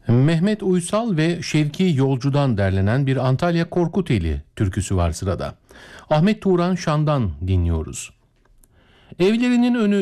Mehmet Uysal ve Şevki Yolcu'dan derlenen bir Antalya Korkuteli türküsü var sırada. Ahmet Turan Şan'dan dinliyoruz. Evlerinin önü